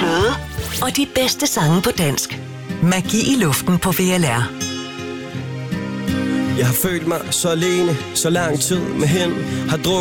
fløde. Og de bedste sange på dansk. Magi i luften på VLR. Jeg har følt mig så alene, så lang tid med hende. Har drukket